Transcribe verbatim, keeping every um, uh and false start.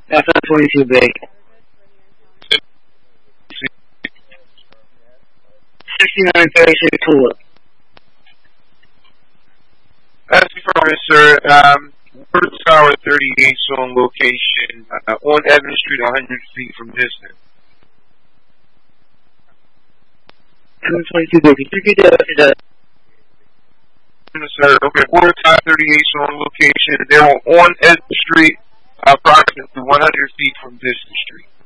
That's not twenty-two big. sixty-nine thirty-six Tulip. As affirmative, sir. Um, Word Tower thirty-eight on location uh, on Evans Street, one hundred feet from distance. twenty-two big. Could you repeat that after that? Sir, okay, Word Tower thirty-eight on location. They were on Evans Street, approximately one hundred feet from Distance Street.